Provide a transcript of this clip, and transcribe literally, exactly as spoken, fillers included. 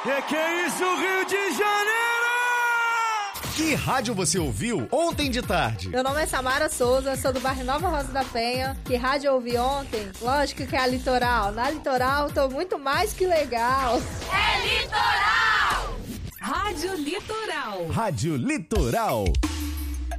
Que que é isso, Rio de Janeiro? Que rádio você ouviu ontem de tarde? Meu nome é Samara Souza, sou do bairro Nova Rosa da Penha. Que rádio eu ouvi ontem? Lógico que é a Litoral. Na Litoral tô muito mais que legal. É Litoral! Rádio Litoral. Rádio Litoral.